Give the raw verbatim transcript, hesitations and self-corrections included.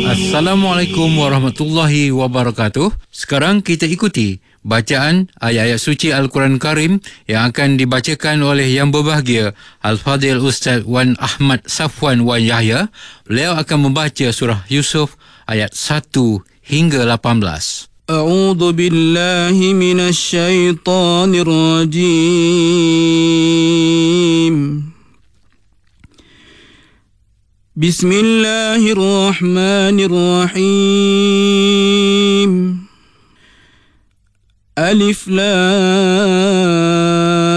Assalamualaikum warahmatullahi wabarakatuh. Sekarang kita ikuti bacaan ayat-ayat suci Al-Quran Karim yang akan dibacakan oleh Yang Berbahagia Al-Fadhil Ustaz Wan Ahmad Safwan Wan Yahya. Beliau akan membaca surah Yusuf ayat satu hingga lapan belas. A'udzu billahi minasy syaithanir rajim. Bismillahirrahmanirrahim. Alif Lam